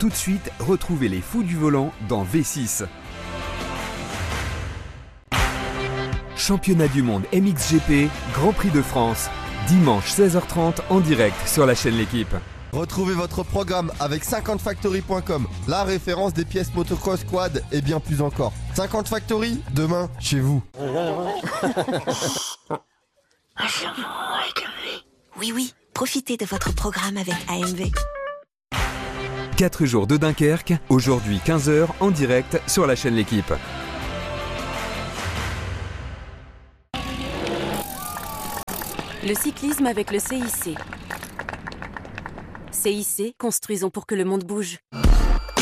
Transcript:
Tout de suite, retrouvez les fous du volant dans V6. Championnat du monde MXGP, Grand Prix de France. Dimanche 16h30 en direct sur la chaîne L'Équipe. Retrouvez votre programme avec 50factory.com, la référence des pièces motocross, quad et bien plus encore. 50 Factory, demain, chez vous. Oui, profitez de votre programme avec AMV. 4 jours de Dunkerque, aujourd'hui 15h en direct sur la chaîne L'Équipe. Le cyclisme avec le CIC. CIC, construisons pour que le monde bouge.